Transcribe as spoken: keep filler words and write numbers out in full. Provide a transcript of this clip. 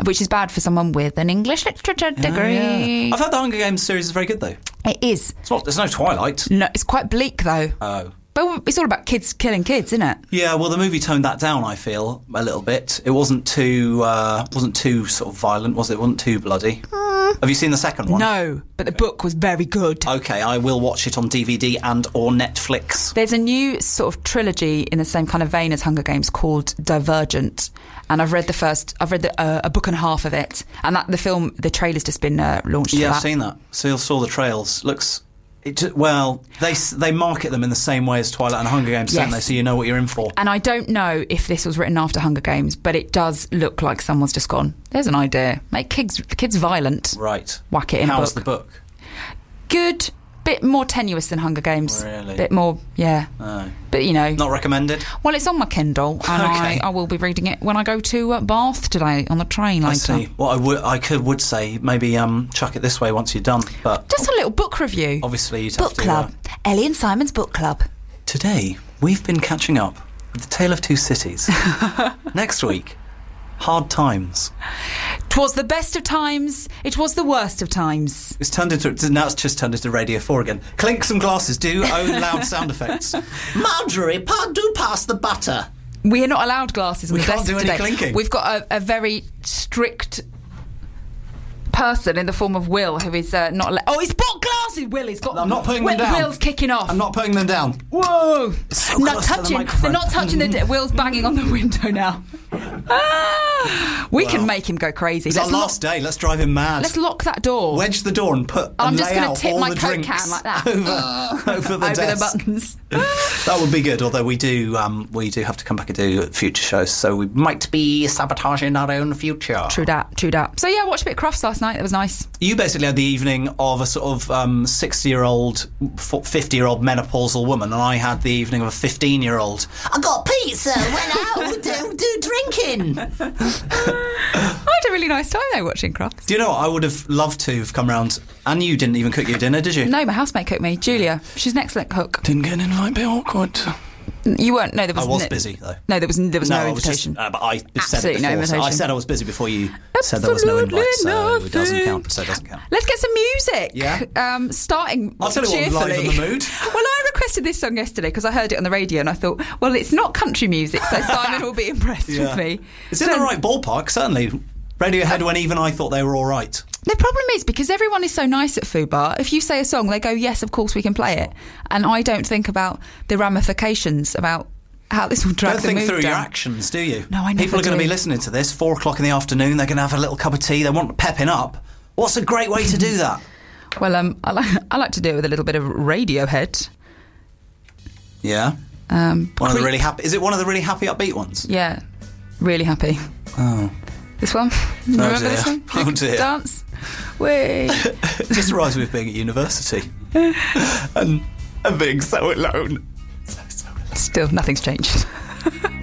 which is bad for someone with an English literature degree. Yeah, yeah. I've heard the Hunger Games series is very good, though. It is. It's not, there's no Twilight. No, it's quite bleak, though. Oh. But it's all about kids killing kids, isn't it? Yeah, well, the movie toned that down, I feel, a little bit. It wasn't too, uh, wasn't too sort of violent, was it? It wasn't too bloody. Mm. Have you seen the second one? No, but the book was very good. OK, I will watch it on D V D and or Netflix. There's a new sort of trilogy in the same kind of vein as Hunger Games called Divergent. And I've read the first, I've read the, uh, a book and a half of it. And that the film, the trailer's just been uh, launched Yeah, for that. I've seen that. So you saw the trails. Looks... It, well, they they market them in the same way as Twilight and Hunger Games, Yes. don't they? So you know what you're in for. And I don't know if this was written after Hunger Games, but it does look like someone's just gone, there's an idea. Make kids kids violent. Right. Whack it in How's a book. the book? Good. Bit more tenuous than Hunger Games. Really? Bit more, yeah. Oh. But, you know. Not recommended? Well, it's on my Kindle, and Okay. I, I will be reading it when I go to uh, Bath today on the train I later. see. What I would I could would say, maybe um, chuck it this way once you're done. But Just a little book review. obviously you'd Book have to... club. Uh, Ellie and Simon's book club. today, we've been catching up with The Tale of Two Cities. Next week, Hard Times. 'Twas the best of times, it was the worst of times. It's turned into... Now it's just turned into Radio four again. Clink some glasses. Do own loud sound effects. Marjorie, pa- do pass the butter. We are not allowed glasses on We the can't desk do any today. clinking. We've got a, a very strict person in the form of Will who is uh, not... Al- oh, he's bought glasses! Will, he's got... I'm not putting Will, them down. Will's kicking off. I'm not putting them down. Whoa! so not close to the touching. microphone. They're not touching the... Will's banging on the window now. Ah, we Well, can make him go crazy. It's our Let's lock, last day. Let's drive him mad. let's lock that door. Wedge the door and put I'm and just lay gonna out tip all my the Coke drinks can like that. over, over the over desk. the buttons. That would be good. Although we do, um, we do have to come back and do future shows, so we might be sabotaging our own future. True that, true that. So yeah, I watched a bit of Crofts last night. It was nice. You basically had the evening of a sort of um, sixty-year-old, fifty-year-old menopausal woman, and I had the evening of a fifteen-year-old. I got pizza, went out, do, do drinking. I had a really nice time though watching Crofts. Do you know what? I would have loved to have come round, and you didn't even cook your dinner, did you? No, my housemate cooked me, Julia. She's an excellent cook. Didn't get an invite, bit awkward. You weren't. No, there was. I was no, busy though. No, there was. There was no, I was invitation. just, uh, but I said it Absolutely no before. So I invitation. said I was busy before you said there was no invite, so Absolutely it doesn't nothing. count. So it doesn't count. Let's get some music. Yeah. Um, starting I'll tell you what, I'm cheerfully. live in the mood. Well, I requested this song yesterday because I heard it on the radio and I thought, well, it's not country music, so Simon will be impressed with me. It's in Then- the right ballpark, certainly. Radiohead, when even I thought they were all right. The problem is because everyone is so nice at Food Bar, if you say a song, they go, yes, of course we can play it. And I don't think about the ramifications, about how this will drag Don't the think mood through down. your actions, do you? No, I never People are going to do. be listening to this, four o'clock in the afternoon, they're going to have a little cup of tea, they want pepping up. What's a great way to do that? Well, um, I like I like to do it with a little bit of Radiohead. Yeah? Um, One of the Creep. really happy... Is it one of the really happy upbeat ones? Yeah, really happy. Oh. This one? Remember dear. this one? Oh, dear. Dance? Wait. It just reminds me of being at university. and, and being so alone. So, so alone. Still, nothing's changed.